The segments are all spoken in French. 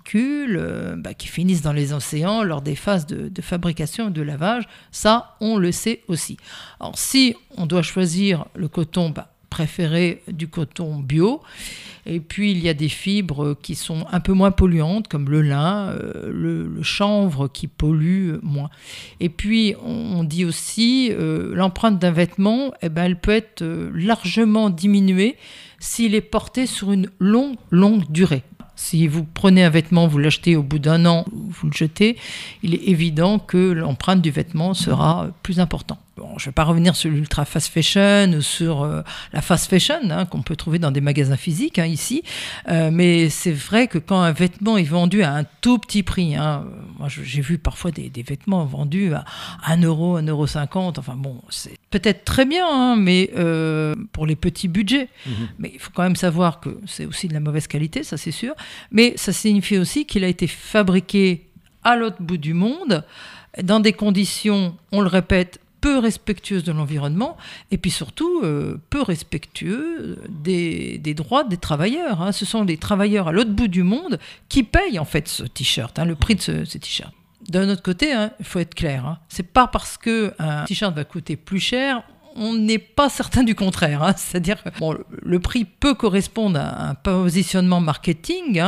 particules qui finissent dans les océans lors des phases de fabrication et de lavage. Ça, on le sait aussi. Alors, si on doit choisir le coton, préférer du coton bio. Et puis, il y a des fibres qui sont un peu moins polluantes, comme le lin, le chanvre qui pollue moins. Et puis, on dit aussi, l'empreinte d'un vêtement, elle peut être largement diminuée s'il est porté sur une longue durée. Si vous prenez un vêtement, vous l'achetez au bout d'un an, vous le jetez, il est évident que l'empreinte du vêtement sera plus importante. Bon, je ne vais pas revenir sur l'ultra fast fashion ou sur la fast fashion qu'on peut trouver dans des magasins physiques ici, mais c'est vrai que quand un vêtement est vendu à un tout petit prix, moi j'ai vu parfois des vêtements vendus à 1 euro, 1,50 €, enfin bon, c'est peut-être très bien, mais pour les petits budgets. Mais il faut quand même savoir que c'est aussi de la mauvaise qualité, ça c'est sûr, mais ça signifie aussi qu'il a été fabriqué à l'autre bout du monde, dans des conditions, on le répète, peu respectueuse de l'environnement et puis surtout peu respectueux des droits des travailleurs. Ce sont les travailleurs à l'autre bout du monde qui payent en fait ce t-shirt, le prix de ce t-shirt. D'un autre côté, il faut être clair, c'est pas parce qu'un t-shirt va coûter plus cher, on n'est pas certain du contraire. C'est-à-dire que le prix peut correspondre à un positionnement marketing,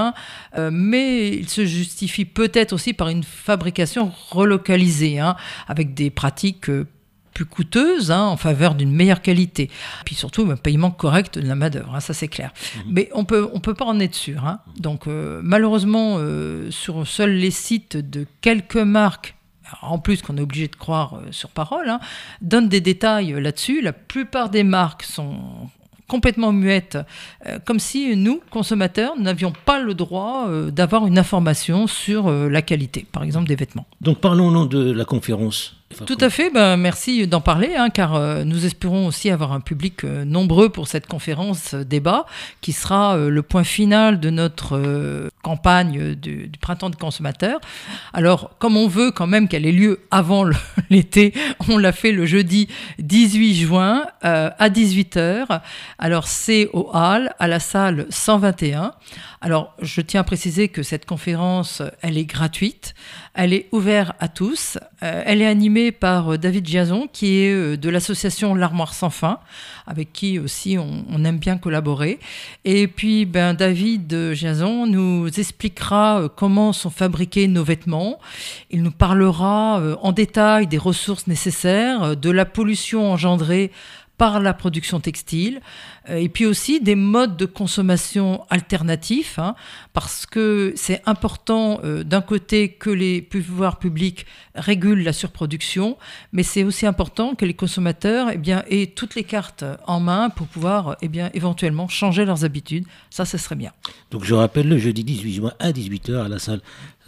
mais il se justifie peut-être aussi par une fabrication relocalisée, avec des pratiques plus coûteuses en faveur d'une meilleure qualité. Puis surtout, un paiement correct de la main-d'œuvre, ça c'est clair. Mais on peut pas en être sûr. Donc malheureusement, sur seuls les sites de quelques marques, en plus qu'on est obligé de croire sur parole, donnent des détails là-dessus. La plupart des marques sont complètement muettes, comme si nous, consommateurs, n'avions pas le droit d'avoir une information sur la qualité, par exemple, des vêtements. Donc parlons de la conférence. Tout à fait, merci d'en parler, car nous espérons aussi avoir un public nombreux pour cette conférence débat, qui sera le point final de notre campagne du printemps des consommateurs. Alors, comme on veut quand même qu'elle ait lieu avant l'été, on l'a fait le jeudi 18 juin à 18h. Alors, c'est au Hall, à la salle 121. Alors, je tiens à préciser que cette conférence, elle est gratuite, elle est ouverte à tous, elle est animée par David Giazon, qui est de l'association L'Armoire sans fin, avec qui aussi on aime bien collaborer. Et puis, David Giazon nous expliquera comment sont fabriqués nos vêtements. Il nous parlera en détail des ressources nécessaires, de la pollution engendrée par la production textile, et puis aussi des modes de consommation alternatifs, parce que c'est important d'un côté que les pouvoirs publics régulent la surproduction, mais c'est aussi important que les consommateurs aient toutes les cartes en main pour pouvoir éventuellement changer leurs habitudes. Ça serait bien. Donc je rappelle, le jeudi 18 juin à 18h à la salle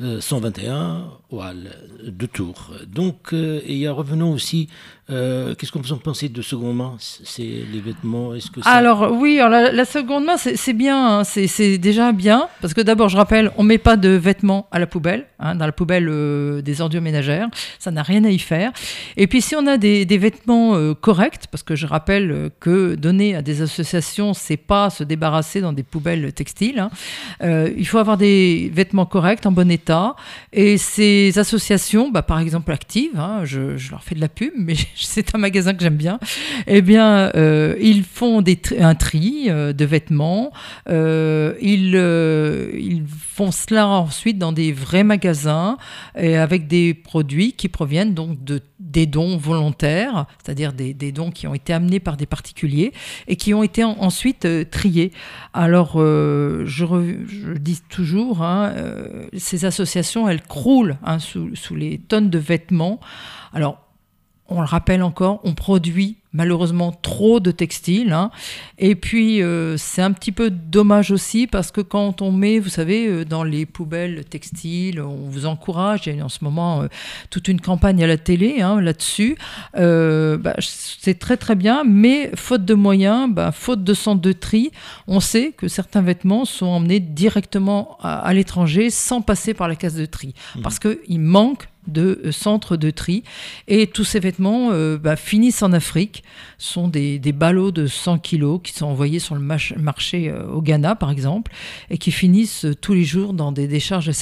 121 au Hall de Tours. Donc, revenons aussi, qu'est-ce qu'on peut penser de seconde main? C'est les vêtements, est-ce que ça... Alors oui, la seconde main, c'est bien, c'est déjà bien, parce que d'abord, je rappelle, on ne met pas de vêtements à la poubelle, dans la poubelle des ordures ménagères, ça n'a rien à y faire. Et puis si on a des vêtements corrects, parce que je rappelle que donner à des associations, c'est pas se débarrasser dans des poubelles textiles, il faut avoir des vêtements corrects, en bon état. Et ces associations, par exemple Active, je leur fais de la pub, mais c'est un magasin que j'aime bien, ils font un tri de vêtements, ils font cela ensuite dans des vrais magasins et avec des produits qui proviennent donc des dons volontaires, c'est-à-dire des dons qui ont été amenés par des particuliers et qui ont été ensuite triés. Alors, je dis toujours, ces associations, elles croulent sous les tonnes de vêtements. Alors, on le rappelle encore, on produit malheureusement trop de textiles, et puis c'est un petit peu dommage aussi parce que quand on met, vous savez, dans les poubelles textiles, on vous encourage, il y a en ce moment toute une campagne à la télé là-dessus, c'est très très bien, mais faute de moyens, faute de centre de tri, on sait que certains vêtements sont emmenés directement à l'étranger sans passer par la case de tri, parce qu'il manque de centres de tri, et tous ces vêtements finissent en Afrique. Ce sont des ballots de 100 kilos qui sont envoyés sur le marché au Ghana par exemple, et qui finissent tous les jours dans des décharges